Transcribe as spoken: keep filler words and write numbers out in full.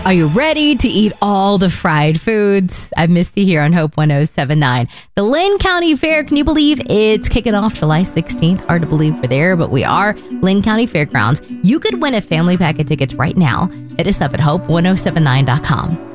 Are you ready to eat all the fried foods? I'm Misty here on Hope one oh seven point nine. The Lynn County Fair, can you believe it's kicking off July sixteenth? Hard to believe we're there, but we are. Lynn County Fairgrounds. You could win a family pack of tickets right now. Hit us up at hope one oh seven nine dot com.